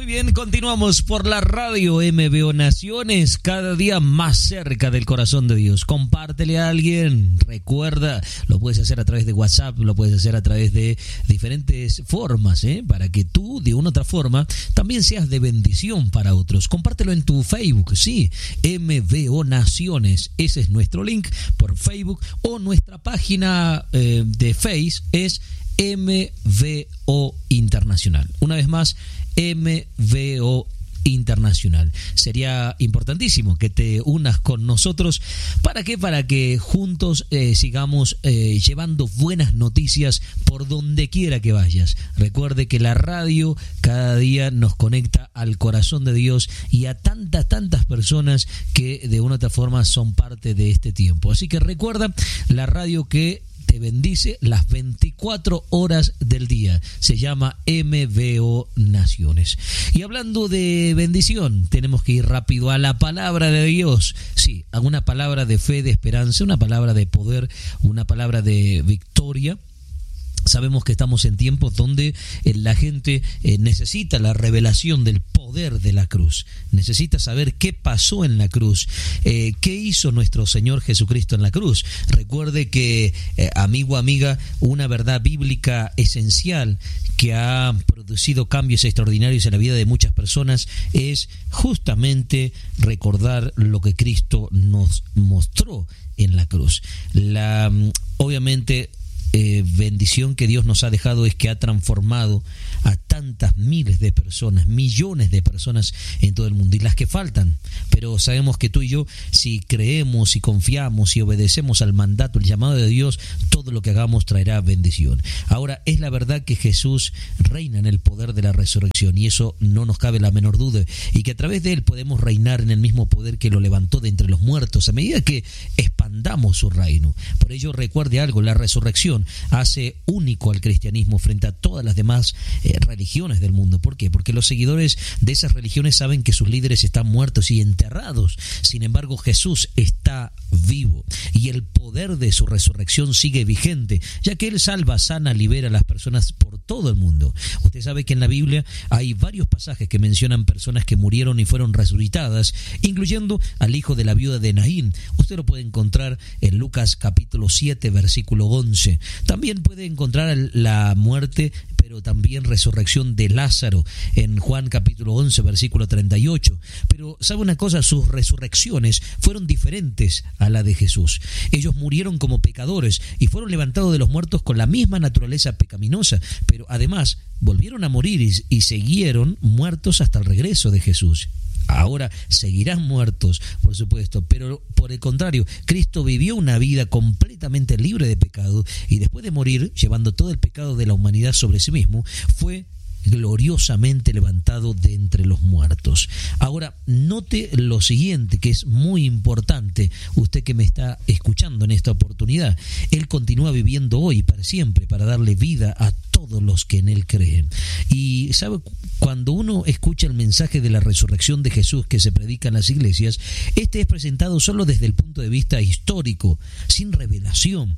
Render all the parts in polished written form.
Muy bien, continuamos por la radio MBO Naciones, cada día más cerca del corazón de Dios. Compártele a alguien, recuerda, lo puedes hacer a través de WhatsApp, lo puedes hacer a través de diferentes formas, para que tú, de una u otra forma, también seas de bendición para otros. Compártelo en tu Facebook, sí, MBO Naciones, ese es nuestro link por Facebook, o nuestra página de Face es MBO Internacional. Una vez más, MBO Internacional. Sería importantísimo que te unas con nosotros. ¿Para qué? Para que juntos sigamos llevando buenas noticias por donde quiera que vayas. Recuerde que la radio cada día nos conecta al corazón de Dios y a tantas personas que de una u otra forma son parte de este tiempo. Así que recuerda, la radio que te bendice las 24 horas del día. Se llama MBO Naciones. Y hablando de bendición, tenemos que ir rápido a la palabra de Dios. Sí, a una palabra de fe, de esperanza, una palabra de poder, una palabra de victoria. Sabemos que estamos en tiempos donde la gente necesita la revelación del poder de la cruz. Necesita saber qué pasó en la cruz, qué hizo nuestro Señor Jesucristo en la cruz. Recuerde que, amigo, amiga, una verdad bíblica esencial que ha producido cambios extraordinarios en la vida de muchas personas es justamente recordar lo que Cristo nos mostró en la cruz. Obviamente, bendición que Dios nos ha dejado es que ha transformado a tantas miles de personas, millones de personas en todo el mundo, y las que faltan, pero sabemos que tú y yo, si creemos y confiamos y obedecemos al mandato, el llamado de Dios, todo lo que hagamos traerá bendición. Ahora, es la verdad que Jesús reina en el poder de la resurrección, y eso no nos cabe la menor duda, y que a través de él podemos reinar en el mismo poder que lo levantó de entre los muertos, a medida que expandamos su reino. Por ello, recuerde algo, la resurrección hace único al cristianismo frente a todas las demás religiones del mundo. ¿Por qué? Porque los seguidores de esas religiones saben que sus líderes están muertos y enterrados. Sin embargo, Jesús está vivo y el poder de su resurrección sigue vigente, ya que él salva, sana, libera a las personas por todo el mundo. Usted sabe que en la Biblia hay varios pasajes que mencionan personas que murieron y fueron resucitadas, incluyendo al hijo de la viuda de Naín. Usted lo puede encontrar en Lucas capítulo 7, versículo 11. También puede encontrar la muerte, pero también resurrección de Lázaro en Juan capítulo 11, versículo 38. Pero ¿sabe una cosa? Sus resurrecciones fueron diferentes a la de Jesús. Ellos murieron como pecadores y fueron levantados de los muertos con la misma naturaleza pecaminosa, pero además volvieron a morir y siguieron muertos hasta el regreso de Jesús. Ahora seguirán muertos, por supuesto, pero por el contrario, Cristo vivió una vida completamente libre de pecado y después de morir, llevando todo el pecado de la humanidad sobre sí mismo, fue gloriosamente levantado de entre los muertos. Ahora, note lo siguiente, que es muy importante, usted que me está escuchando en esta oportunidad. Él continúa viviendo hoy y para siempre, para darle vida a todos los que en él creen. Y sabe, cuando uno escucha el mensaje de la resurrección de Jesús que se predica en las iglesias, este es presentado solo desde el punto de vista histórico, sin revelación.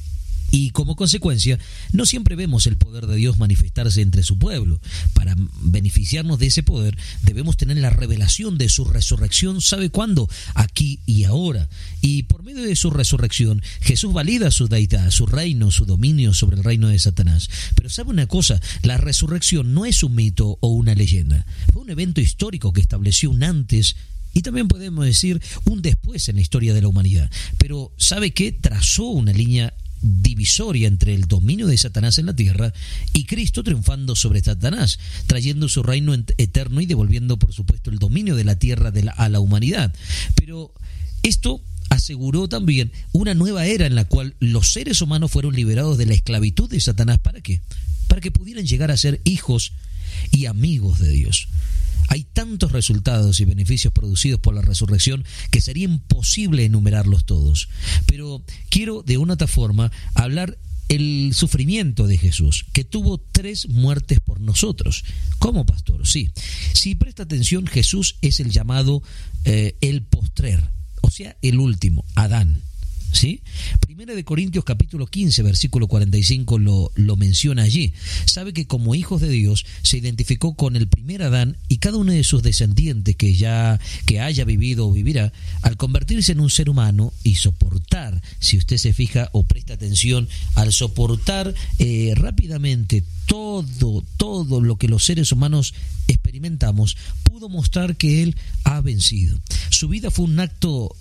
Y como consecuencia, no siempre vemos el poder de Dios manifestarse entre su pueblo. Para beneficiarnos de ese poder, debemos tener la revelación de su resurrección. ¿Sabe cuándo? Aquí y ahora. Y por medio de su resurrección, Jesús valida su deidad, su reino, su dominio sobre el reino de Satanás. Pero ¿sabe una cosa? La resurrección no es un mito o una leyenda. Fue un evento histórico que estableció un antes y también podemos decir un después en la historia de la humanidad. Pero ¿sabe qué? Trazó una línea divisoria entre el dominio de Satanás en la tierra y Cristo triunfando sobre Satanás, trayendo su reino eterno y devolviendo, por supuesto, el dominio de la tierra a la humanidad. Pero esto aseguró también una nueva era en la cual los seres humanos fueron liberados de la esclavitud de Satanás. ¿Para qué? Para que pudieran llegar a ser hijos y amigos de Dios. Hay tantos resultados y beneficios producidos por la resurrección que sería imposible enumerarlos todos. Pero quiero de una otra forma hablar el sufrimiento de Jesús, que tuvo 3 muertes por nosotros. ¿Cómo, pastor? Sí. Si presta atención, Jesús es el llamado el postrer, o sea, el último, Adán. ¿sí? Primera de Corintios capítulo 15, versículo 45 lo menciona allí. Sabe que como hijos de Dios se identificó con el primer Adán, y cada uno de sus descendientes que haya vivido o vivirá, al convertirse en un ser humano y soportar, si usted se fija o presta atención, al soportar rápidamente todo lo que los seres humanos experimentamos, pudo mostrar que Él ha vencido. Su vida fue un acto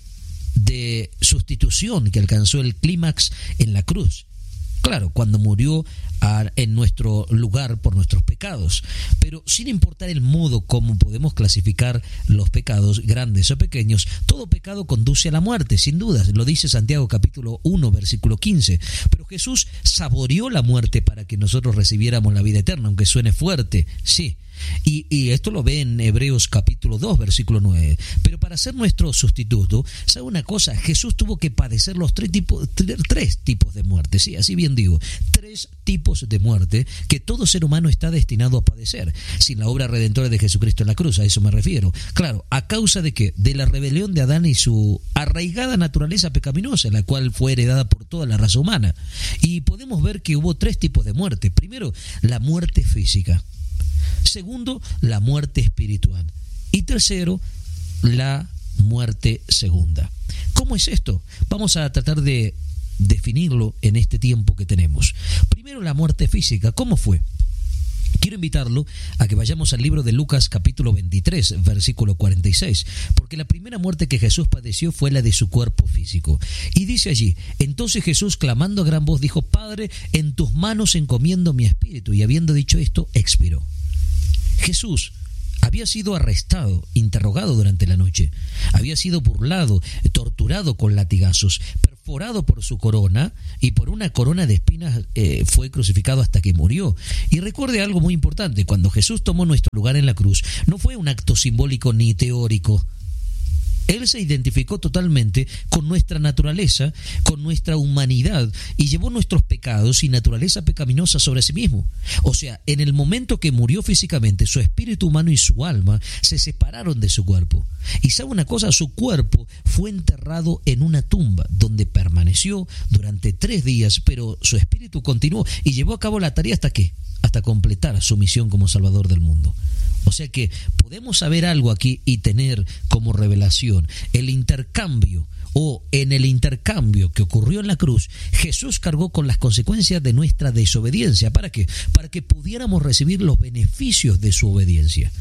de sustitución que alcanzó el clímax en la cruz. Claro, cuando murió en nuestro lugar por nuestros pecados, pero sin importar el modo como podemos clasificar los pecados, grandes o pequeños, todo pecado conduce a la muerte, sin dudas, lo dice Santiago capítulo 1, versículo 15, pero Jesús saboreó la muerte para que nosotros recibiéramos la vida eterna, aunque suene fuerte, sí. Y esto lo ve en Hebreos capítulo 2, versículo 9. Pero para ser nuestro sustituto, ¿sabe una cosa? Jesús tuvo que padecer los tres tipos de muerte, sí, así bien digo, 3 tipos de muerte que todo ser humano está destinado a padecer, sin la obra redentora de Jesucristo en la cruz, a eso me refiero. Claro, ¿a causa de qué? De la rebelión de Adán y su arraigada naturaleza pecaminosa, la cual fue heredada por toda la raza humana. Y podemos ver que hubo 3 tipos de muerte. Primero, la muerte física. Segundo, la muerte espiritual. Y tercero, la muerte segunda. ¿Cómo es esto? Vamos a tratar de definirlo en este tiempo que tenemos. Primero, la muerte física. ¿Cómo fue? Quiero invitarlo a que vayamos al libro de Lucas capítulo 23, versículo 46, porque la primera muerte que Jesús padeció fue la de su cuerpo físico. Y dice allí: entonces Jesús, clamando a gran voz, dijo: Padre, en tus manos encomiendo mi espíritu. Y habiendo dicho esto, expiró. Jesús había sido arrestado, interrogado durante la noche, había sido burlado, torturado con latigazos, perforado por su corona, y por una corona de espinas fue crucificado hasta que murió. Y recuerde algo muy importante: cuando Jesús tomó nuestro lugar en la cruz, no fue un acto simbólico ni teórico. Él se identificó totalmente con nuestra naturaleza, con nuestra humanidad, y llevó nuestros pecados y naturaleza pecaminosa sobre sí mismo. O sea, en el momento que murió físicamente, su espíritu humano y su alma se separaron de su cuerpo. Y sabe una cosa, su cuerpo fue enterrado en una tumba, donde permaneció durante 3 días, pero su espíritu continuó y llevó a cabo la tarea hasta completar su misión como Salvador del mundo. O sea que podemos saber algo aquí y tener como revelación el intercambio, o en el intercambio que ocurrió en la cruz, Jesús cargó con las consecuencias de nuestra desobediencia. ¿Para qué? Para que pudiéramos recibir los beneficios de su obediencia.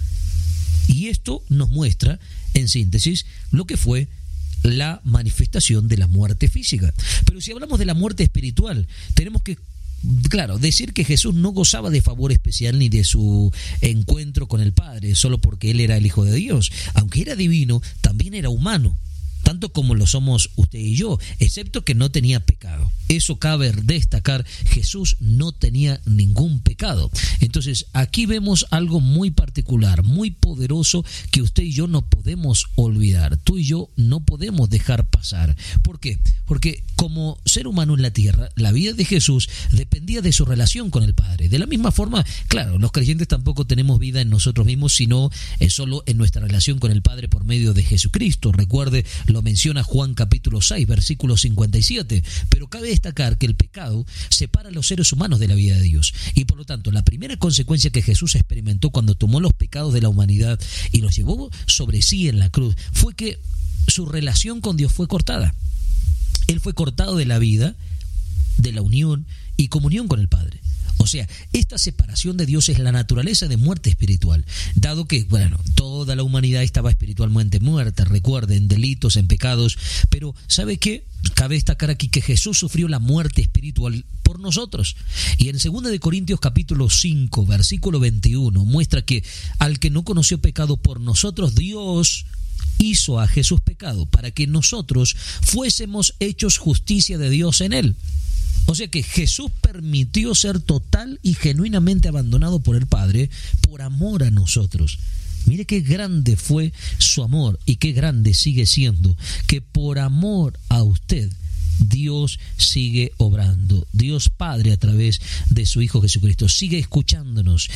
Y esto nos muestra, en síntesis, lo que fue la manifestación de la muerte física. Pero si hablamos de la muerte espiritual, tenemos que decir que Jesús no gozaba de favor especial ni de su encuentro con el Padre solo porque Él era el Hijo de Dios. Aunque era divino, también era humano, tanto como lo somos usted y yo, excepto que no tenía pecado. Eso cabe destacar: Jesús no tenía ningún pecado. Entonces aquí vemos algo muy particular, muy poderoso, que usted y yo no podemos olvidar. Tú y yo no podemos dejar pasar. ¿Por qué? Porque como ser humano en la tierra, la vida de Jesús dependía de su relación con el Padre. De la misma forma, claro, los creyentes tampoco tenemos vida en nosotros mismos, sino solo en nuestra relación con el Padre por medio de Jesucristo. Recuerde, lo menciona Juan capítulo 6, versículo 57. Pero cabe destacar que el pecado separa a los seres humanos de la vida de Dios. Y por lo tanto, la primera consecuencia que Jesús experimentó cuando tomó los pecados de la humanidad y los llevó sobre sí en la cruz fue que su relación con Dios fue cortada. Él fue cortado de la vida, de la unión y comunión con el Padre. O sea, esta separación de Dios es la naturaleza de muerte espiritual, dado que, toda la humanidad estaba espiritualmente muerta, recuerden, delitos, en pecados, pero ¿sabe qué? Cabe destacar aquí que Jesús sufrió la muerte espiritual por nosotros. Y en 2 de Corintios capítulo 5, versículo 21, muestra que al que no conoció pecado por nosotros, Dios hizo a Jesús pecado, para que nosotros fuésemos hechos justicia de Dios en él. O sea que Jesús permitió ser total y genuinamente abandonado por el Padre por amor a nosotros. Mire qué grande fue su amor y qué grande sigue siendo, que por amor a usted Dios sigue obrando. Dios Padre, a través de su Hijo Jesucristo, sigue escuchándonos,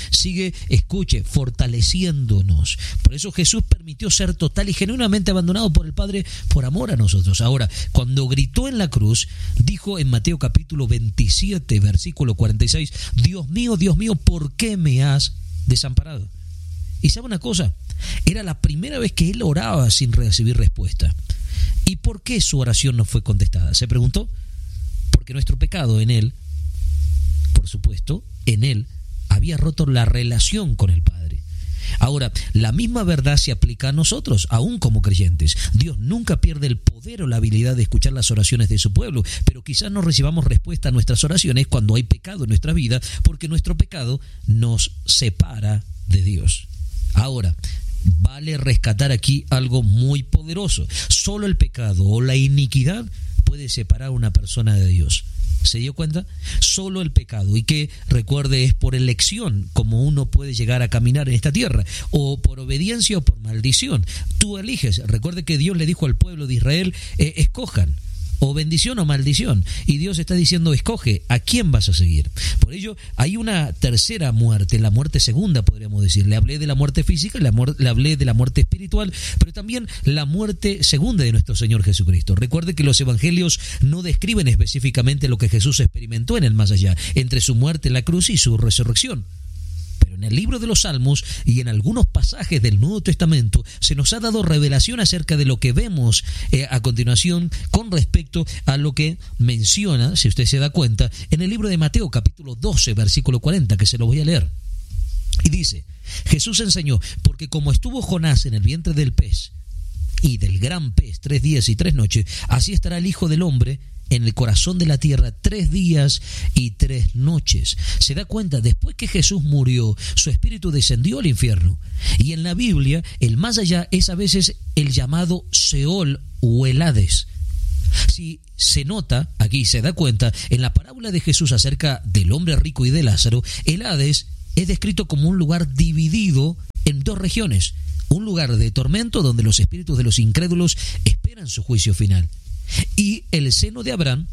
fortaleciéndonos. Por eso Jesús permitió ser total y genuinamente abandonado por el Padre por amor a nosotros. Ahora, cuando gritó en la cruz, dijo en Mateo capítulo 27, versículo 46, Dios mío, ¿por qué me has desamparado? Y sabe una cosa, era la primera vez que él oraba sin recibir respuesta. ¿Y por qué su oración no fue contestada? Se preguntó. Porque nuestro pecado en él, por supuesto, en él había roto la relación con el Padre. Ahora, la misma verdad se aplica a nosotros, aún como creyentes. Dios nunca pierde el poder o la habilidad de escuchar las oraciones de su pueblo, pero quizás no recibamos respuesta a nuestras oraciones cuando hay pecado en nuestra vida, porque nuestro pecado nos separa de Dios. Ahora, vale rescatar aquí algo muy poderoso. Solo el pecado o la iniquidad puede separar a una persona de Dios. ¿Se dio cuenta? Solo el pecado. Y que, recuerde, es por elección como uno puede llegar a caminar en esta tierra, o por obediencia o por maldición. Tú eliges. Recuerde que Dios le dijo al pueblo de Israel, escojan, o bendición o maldición. Y Dios está diciendo, escoge a quién vas a seguir. Por ello, hay una tercera muerte, la muerte segunda, podríamos decir. Le hablé de la muerte física, le hablé de la muerte espiritual, pero también la muerte segunda de nuestro Señor Jesucristo. Recuerde que los evangelios no describen específicamente lo que Jesús experimentó en el más allá, entre su muerte en la cruz y su resurrección. Pero en el libro de los Salmos y en algunos pasajes del Nuevo Testamento se nos ha dado revelación acerca de lo que vemos a continuación con respecto a lo que menciona, si usted se da cuenta, en el libro de Mateo capítulo 12, versículo 40, que se lo voy a leer. Y dice, Jesús enseñó, porque como estuvo Jonás en el vientre del pez y del gran pez 3 días y 3 noches, así estará el Hijo del Hombre en el corazón de la tierra 3 días y 3 noches. Se da cuenta, después que Jesús murió, su espíritu descendió al infierno. Y en la Biblia, el más allá es a veces el llamado Seol o el Hades. Si se nota, aquí se da cuenta, en la parábola de Jesús acerca del hombre rico y de Lázaro, el Hades es descrito como un lugar dividido en 2 regiones. Un lugar de tormento donde los espíritus de los incrédulos esperan su juicio final. Y el seno de Abraham,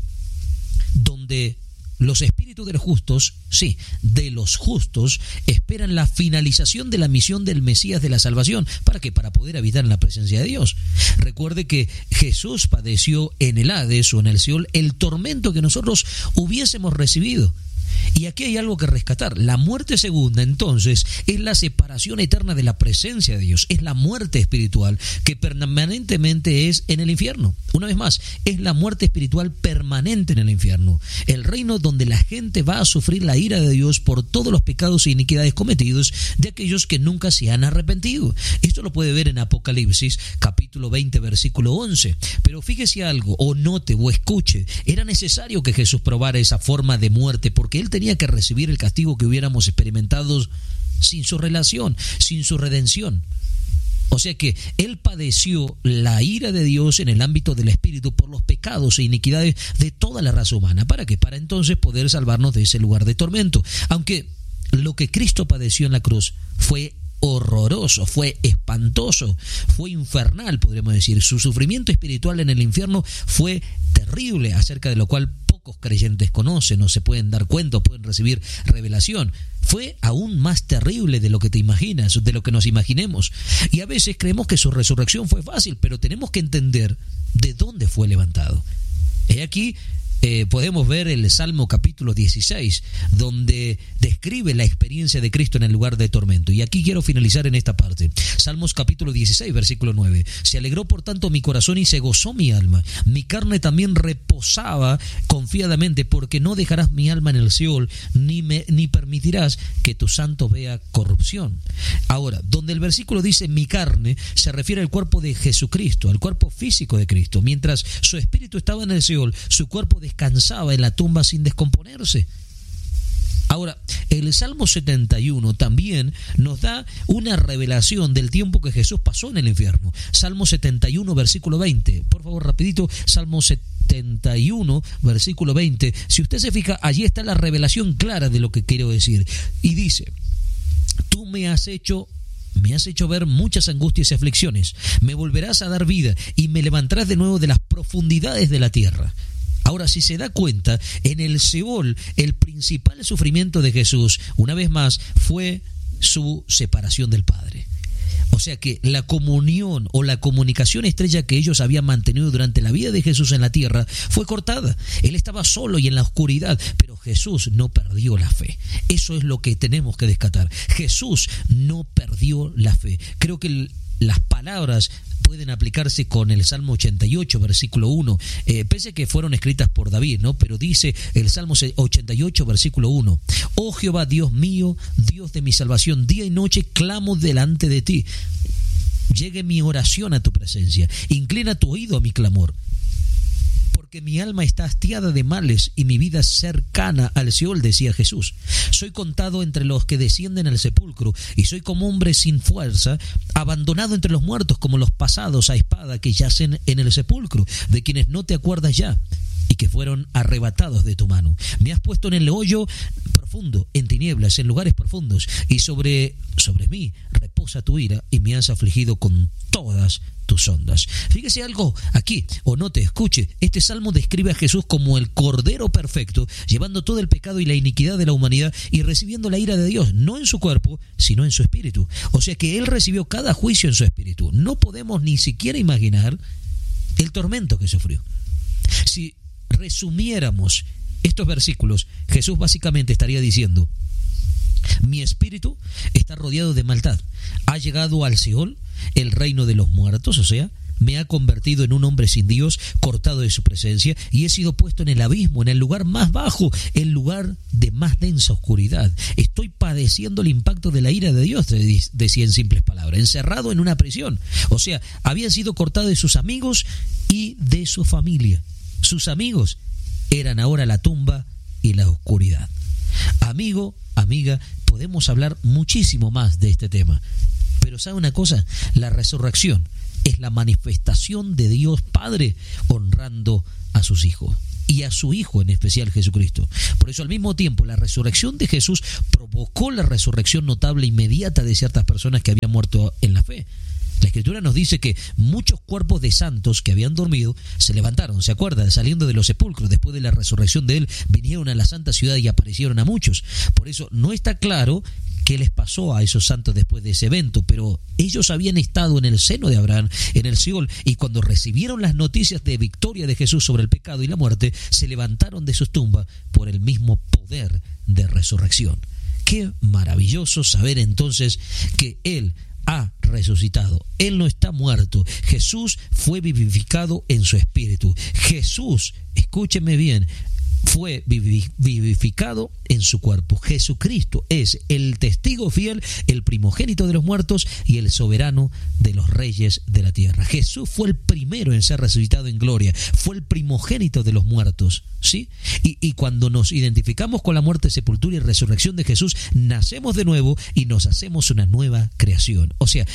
donde los espíritus de los justos, sí, de los justos, esperan la finalización de la misión del Mesías de la salvación. ¿Para qué? Para poder habitar en la presencia de Dios. Recuerde que Jesús padeció en el Hades o en el Seol el tormento que nosotros hubiésemos recibido. Y aquí hay algo que rescatar. La muerte segunda, entonces, es la separación eterna de la presencia de Dios. Es la muerte espiritual que permanentemente es en el infierno. Una vez más, es la muerte espiritual permanente en el infierno. El reino donde la gente va a sufrir la ira de Dios por todos los pecados e iniquidades cometidos de aquellos que nunca se han arrepentido. Esto lo puede ver en Apocalipsis, capítulo 20, versículo 11. Pero fíjese algo, o note, o escuche, era necesario que Jesús probara esa forma de muerte, porque Él tenía que recibir el castigo que hubiéramos experimentado sin su relación, sin su redención. O sea que Él padeció la ira de Dios en el ámbito del espíritu por los pecados e iniquidades de toda la raza humana. ¿Para qué? Para entonces poder salvarnos de ese lugar de tormento. Aunque lo que Cristo padeció en la cruz fue horroroso, fue espantoso, fue infernal, podríamos decir. Su sufrimiento espiritual en el infierno fue terrible, acerca de lo cual pocos creyentes conocen o se pueden dar cuenta o pueden recibir revelación. Fue aún más terrible de lo que te imaginas, de lo que nos imaginemos. Y a veces creemos que su resurrección fue fácil, pero tenemos que entender de dónde fue levantado. He aquí podemos ver el Salmo capítulo 16, donde describe la experiencia de Cristo en el lugar de tormento. Y aquí quiero finalizar en esta parte. Salmos capítulo 16, versículo 9. Se alegró por tanto mi corazón y se gozó mi alma. Mi carne también reposaba confiadamente, porque no dejarás mi alma en el Seol, ni permitirás que tu santo vea corrupción. Ahora, donde el versículo dice mi carne, se refiere al cuerpo de Jesucristo, al cuerpo físico de Cristo. Mientras su espíritu estaba en el Seol, su cuerpo descansaba en la tumba sin descomponerse. Ahora, el Salmo 71 también nos da una revelación del tiempo que Jesús pasó en el infierno. Salmo 71, versículo 20. Por favor, rapidito, Salmo 71, versículo 20. Si usted se fija, allí está la revelación clara de lo que quiero decir. Y dice, tú me has hecho ver muchas angustias y aflicciones. Me volverás a dar vida y me levantarás de nuevo de las profundidades de la tierra. Ahora, si se da cuenta, en el Seol, el principal sufrimiento de Jesús, una vez más, fue su separación del Padre. O sea que la comunión o la comunicación estrecha que ellos habían mantenido durante la vida de Jesús en la tierra fue cortada. Él estaba solo y en la oscuridad, pero Jesús no perdió la fe. Eso es lo que tenemos que rescatar. Jesús no perdió la fe. Creo que las palabras pueden aplicarse con el Salmo 88, versículo 1, pese que fueron escritas por David, ¿no? Pero dice el Salmo 88, versículo 1, oh Jehová, Dios mío, Dios de mi salvación, día y noche clamo delante de ti. Llegue mi oración a tu presencia, inclina tu oído a mi clamor. Porque mi alma está hastiada de males y mi vida cercana al Seol, decía Jesús. Soy contado entre los que descienden al sepulcro y soy como hombre sin fuerza, abandonado entre los muertos como los pasados a espada que yacen en el sepulcro, de quienes no te acuerdas ya y que fueron arrebatados de tu mano. Me has puesto en el hoyo profundo, en tinieblas, en lugares profundos, y sobre mí reposa tu ira y me has afligido con todas tus ondas. Fíjese algo aquí, o no te escuche, este salmo describe a Jesús como el Cordero perfecto, llevando todo el pecado y la iniquidad de la humanidad y recibiendo la ira de Dios, no en su cuerpo, sino en su espíritu. O sea que Él recibió cada juicio en su espíritu. No podemos ni siquiera imaginar el tormento que sufrió. Si resumiéramos estos versículos, Jesús básicamente estaría diciendo: mi espíritu está rodeado de maldad, ha llegado al Seol, el reino de los muertos, o sea, me ha convertido en un hombre sin Dios, cortado de su presencia, y he sido puesto en el abismo, en el lugar más bajo, el lugar de más densa oscuridad. Estoy padeciendo el impacto de la ira de Dios, decía en simples palabras, encerrado en una prisión. O sea, había sido cortado de sus amigos y de su familia. Sus amigos eran ahora la tumba y la oscuridad. Amigo, amiga, podemos hablar muchísimo más de este tema, pero ¿sabe una cosa? La resurrección es la manifestación de Dios Padre honrando a sus hijos y a su Hijo en especial Jesucristo. Por eso al mismo tiempo la resurrección de Jesús provocó la resurrección notable inmediata de ciertas personas que habían muerto en la fe. La Escritura nos dice que muchos cuerpos de santos que habían dormido se levantaron, ¿se acuerdan? Saliendo de los sepulcros, después de la resurrección de Él, vinieron a la santa ciudad y aparecieron a muchos. Por eso no está claro qué les pasó a esos santos después de ese evento, pero ellos habían estado en el seno de Abraham, en el Seol, y cuando recibieron las noticias de victoria de Jesús sobre el pecado y la muerte, se levantaron de sus tumbas por el mismo poder de resurrección. Qué maravilloso saber entonces que Él ha resucitado. Él no está muerto. Jesús fue vivificado en su espíritu. Jesús, escúcheme bien, fue vivificado en su cuerpo. Jesucristo es el testigo fiel, el primogénito de los muertos y el soberano de los reyes de la tierra. Jesús fue el primero en ser resucitado en gloria, fue el primogénito de los muertos, ¿sí? Y cuando nos identificamos con la muerte, sepultura y resurrección de Jesús, nacemos de nuevo y nos hacemos una nueva creación. O sea,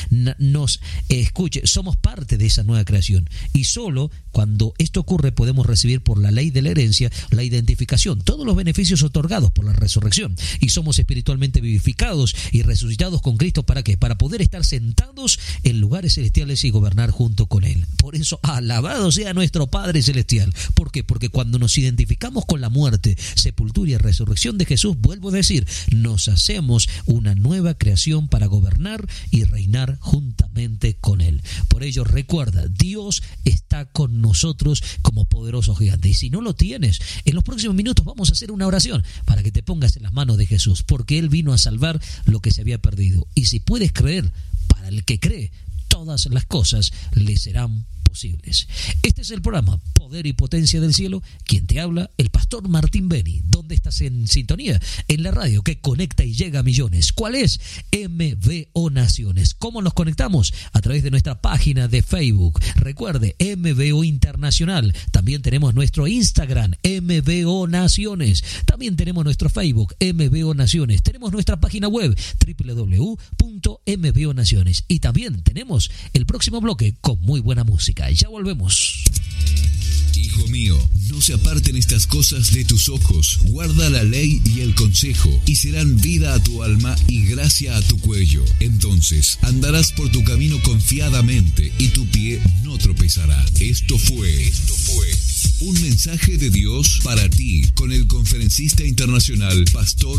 somos parte de esa nueva creación. Y solo cuando esto ocurre podemos recibir por la ley de la herencia la identificación, todos los beneficios otorgados por la resurrección, y somos espiritualmente vivificados y resucitados con Cristo. ¿Para qué? Para poder estar sentados en lugares celestiales y gobernar junto con Él. Por eso, alabado sea nuestro Padre Celestial. ¿Por qué? Porque cuando nos identificamos con la muerte, sepultura y resurrección de Jesús, vuelvo a decir, nos hacemos una nueva creación para gobernar y reinar juntamente con Él. Por ello, recuerda, Dios está con nosotros como poderoso gigante. Y si no lo tienes, en los próximos minutos vamos a hacer una oración para que te pongas en las manos de Jesús, porque Él vino a salvar lo que se había perdido. Y si puedes creer, para el que cree, todas las cosas le serán posibles. Este es el programa Poder y Potencia del Cielo. Quien te habla, el pastor Martín Beni. ¿Dónde estás en sintonía? En la radio que conecta y llega a millones. ¿Cuál es? MBO Naciones. ¿Cómo nos conectamos? A través de nuestra página de Facebook. Recuerde, MBO Internacional. También tenemos nuestro Instagram, MBO Naciones. También tenemos nuestro Facebook, MBO Naciones. Tenemos nuestra página web, www.mbonaciones. Y también tenemos el próximo bloque con muy buena música. Ya volvemos. Hijo mío, no se aparten estas cosas de tus ojos. Guarda la ley y el consejo, y serán vida a tu alma y gracia a tu cuello. Entonces andarás por tu camino confiadamente, y tu pie no tropezará. Esto fue Un mensaje de Dios para ti con el conferencista internacional Pastor